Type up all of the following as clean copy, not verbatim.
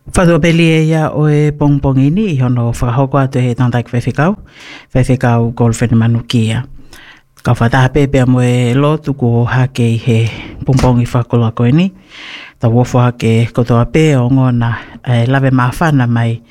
Whatuapeli ia o e pongpongini i hono whakahoko atu he tantak whewhikau. Whewhikau golfene manukia. Ka whataha pepea mo e lotu ko hake i he pongpongi whakola koeni. Ta wofo hake kotoa pe o ngona lawe mawhana mai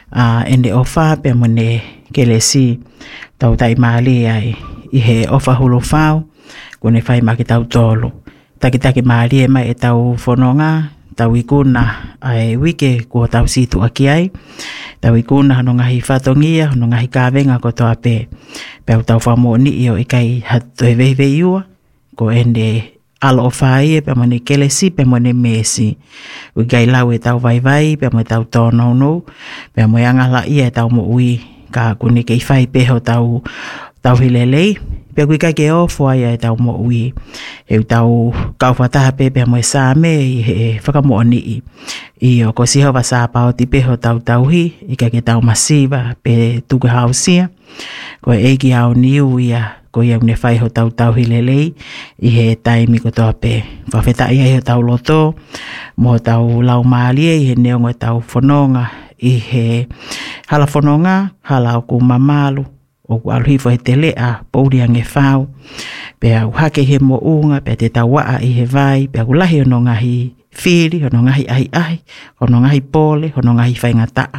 ene o whape mo ne kelesi. Tau tai maali ai i he ofa hulu whau kone whai maki tau tolu. Taki maali mai e tau whanonga. Tau ikuna ai wike ko tau situ aki ai. Tau ikuna hano ngahi whatongia, hano ngahi kāwenga ko toa pe. Pau tau whamoni i o ikai hatu e veive iua. Ko ende alo o whaie, pe mone kelesi, pe mone mesi. Wikai lau e tau vai, pe mo tau tōnau, pe mo angala ia e tau mo ui. Ka kune kei whai peho tau hilelei. Pea kui kai ke ofo ai e tau mo ui. Heu tau kauwhataha pepe mo e sāme i he whakamooni i. I o ko siho wa sāpao ti peho tau tauhi. I kai ke tau masiva pe tuku hausia. Ko e eiki au niu ia ko iau ne whaiho tau tauhi lelei. I he taimi ko toa pe. Whawheta ia i he tau loto. Mo tau lau maalie i he neongo e tau whanonga. I he hala whanonga, hala o ku mamalu. O ku aluhifo he te lea, pouri ange whau. Pea uhake he mo unga, pea te tawaa i he vai, pea kulahi ono ngahi whiri, ono ngahi ahi, ono ngahi pole, ono ngahi whaingataa.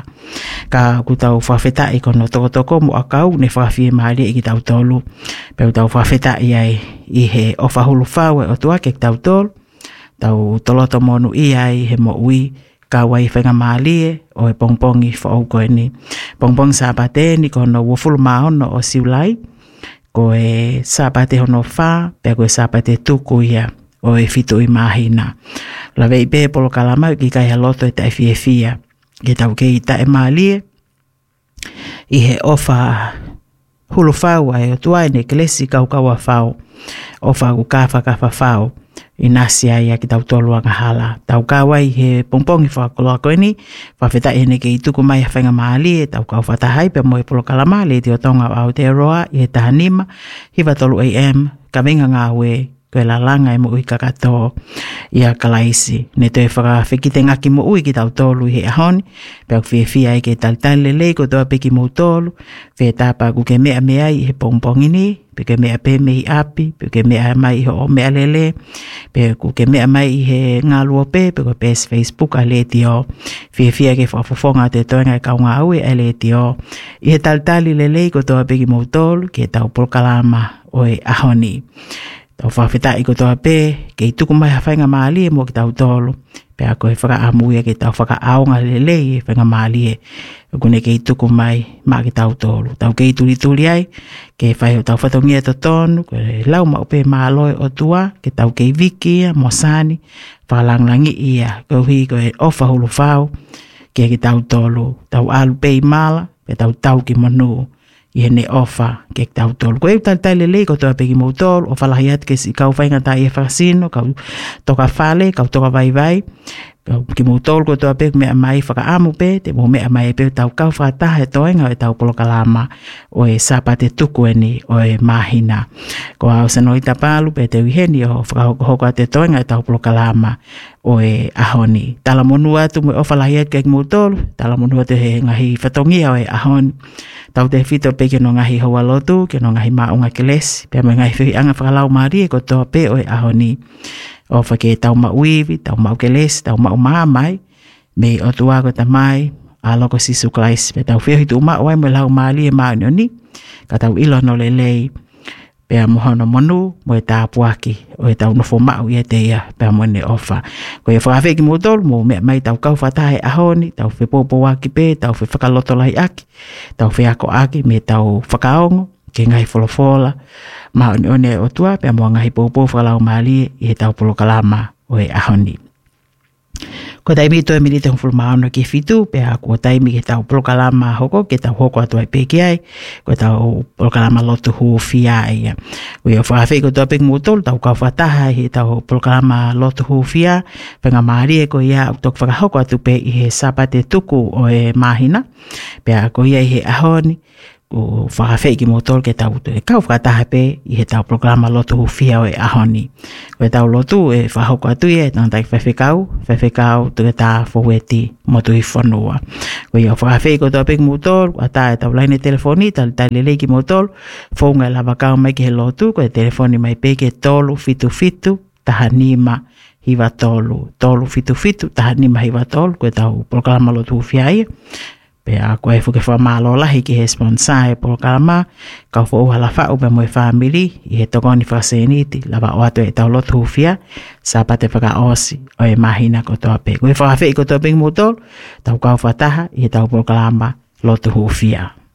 Ka ku tau whawhetai kono toko mo akau, ne whawhie maari i ki tau tolu. Pea tau whawhetai ai i he ofa hulu whau e o tuake ki tau tolu. Tau toloto monu i ai he mo ui. Ka wai whenga maalie o e pongpongi whaau koe ni. Pongpong sāpate ni ko no wofulu mahono o siulai. Ko e sāpate hono wha, pia ko e sāpate tuku ia o e fitu i mahina. La vei pe polo kalamau ki kai haloto e tae fia. Ke tau ke i tae maalie. I he ofa hulu whau ai o tuai ne kelesi kaukaua whau. Ofa ku kafa whau. I nasi ai ki tau toluanga hala. Tau kawai he pongpongi whakoloa koe ni. Whawheta e ne ke i tuku mai a whainga maali e tau kau whatahai pe mo e polo kalama le te o tonga au te roa i he tahanima. Hiwa tolu AM ka venga ngā ue koe la langa e mo ui kakato i a kalaisi. Ne toi whakawhekite ngaki mo ui ki tau tolu i he ahoni. Pea ku whia i ke talitali lei ko toa peki mo tolu. Whia tāpa ku ke mea mea i he pongpongi ni. Pe ke mea pe me i api, pe ke mea mai i ho mea lele, pe ku ke mea mai i he ngā lua pe ko pes Facebook a le tio. Whia ke whafofonga te toenga e kaunga au e le tio. I he talitali lele ko toa peki mo tolu, ke tau polkalama o e ahoni. Tau whawheta i ko toa pe, ke i tuku mai hawhainga maali e mo ki tau tolu. Pea koe whakaamuia ke tau whakaaonga lele i whainga maali e. Kune ke i tuku mai maa ki tau tolu. Tau ke i tuli ai, ke whai o tau whatongia to tonu, ke lau ma upe maa loe o tua, ke tau ke i wiki ia, mosani, whakalanglangi ia, koe hui koe ofa hulu whau, ke ki tau tolu. Tau alu pe i mala, pe tau ki manu. I hene ofa ke tau tolu. Ko e tai lelei ko toa peki mou tolu, o whalahi atu ke si kau whainga tai e whakasino, kau toka whale, kau toka vai. Ki mou tolu ko toa peki mea mai whakaamu pe, te mo mea mai pe tau kau whakataha e toenga o e tau polokalama o e sapate tuku eni o e mahina. Ko au sanoi tapalu pe te wiheni o whakahoko te toenga e tau polokalama o e ahoni. Tala monu atu mo e whalahi atu ke mou tolu, tala monu atu he ngahi whatongia o e ahoni. Tau te whito pe ke no ngahi hoa lotu, ke no ngahi maunga kelesi, pe mo ngahi whihi anga whakalau maari e ko toa pe o e ahoni. O whake tau mauiwi, tau mau kelesi, tau mau maamai, me o tuago ta mai, a loko sisu klaisi, pe tau whihi tu umau ai mo lau maali e mauni oni, ka tau ilo no lelei, pe a mohono monu, mo e tāpuaki, o e tau nofo mau i e te ia, pe a mone ofa. Ko e whakawheki mo tolu, mo mea mai tau kau whatahe ahoni, tau whipopo waki pe, tau whakaloto lai aki, tau whiako aki, me tau whakaongo, ke ngai wholofola, mauni one o tua, pe a mua ngai popo whakalau maali i he tau polokalama o e ahoni. Ko taimi toi miri te hufulu maono ke fitu, pe a kua taimi ke tau polokalama hoko, ke tau hoko atu ai peki ai, ko tau polokalama lotu huu fia ai. Ko i o whakawhi ko tua peki mutolu, tau kau whataha i he tau polokalama lotu huu fia, whenga maari e ko ia au tok whakahoko atu pe i he sapate tuku o e mahina, pe a ko ia i he ahoni, o whakawhi ki motol ke tau tu e kau whakatahape i he tau programa lotu hufia o e ahoni. Koe tau lotu e whahoko atu e tantai whewhekau tu e tā whaweti motu i whanua. Koe i o whakawhi ko tau pek motol, a tā e tau laine telefoni, tali lei ki motol, whaunga e lava kau mai ki he lotu, koe telefoni mai peke tolu fitu, taha nima hiwa tolu fitu, taha nima hiwa tolu, koe tau programa lotu hufia i. Pea koe fuke whamalo lahi ki he sponsor e programa, kau fo uhala whau pe moe family, i he tokoni whaseniti, lava o atu e tau lotu hufia, sa pate whaka osi, o e mahina ko toa pe. Koe whawhi ko toa pe motol, tau kau whataha, i he tau programa lotu hufia.